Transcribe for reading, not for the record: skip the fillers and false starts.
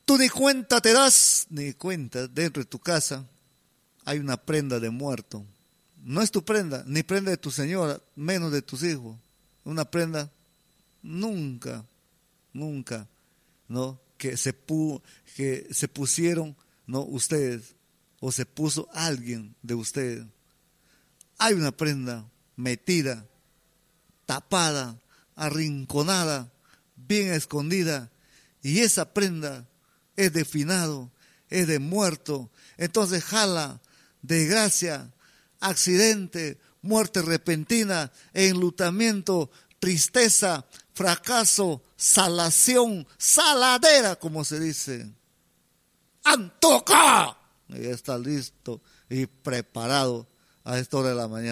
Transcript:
Tú ni cuenta te das, ni cuenta, dentro de tu casa hay una prenda de muerto. No es tu prenda, ni prenda de tu señora, menos de tus hijos. Una prenda nunca, nunca, ¿no? Que se pusieron, ¿no? Ustedes, o se puso alguien de ustedes. Hay una prenda metida, tapada, arrinconada, bien escondida, y esa prenda es de finado, es de muerto. Entonces jala, desgracia, accidente, muerte repentina, enlutamiento, tristeza, fracaso, salación, saladera, como se dice. ¡Antoca! Y está listo y preparado a esta hora de la mañana.